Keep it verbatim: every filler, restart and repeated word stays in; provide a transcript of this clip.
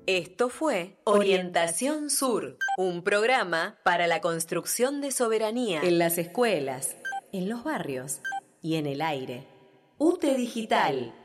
Esto fue Orientación Sur, un programa para la construcción de soberanía en las escuelas, en los barrios y en el aire. U T E Digital.